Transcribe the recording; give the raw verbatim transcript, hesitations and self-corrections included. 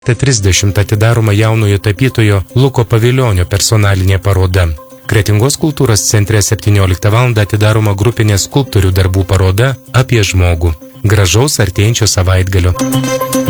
trisdešimt atidaroma jaunojo tapytojo Luko Pavilionio personalinė paroda. Kretingos kultūros centre septynioliktą valandą atidaroma grupinė skulptorių darbų paroda apie žmogų. Gražaus artėjančio savaitgalio.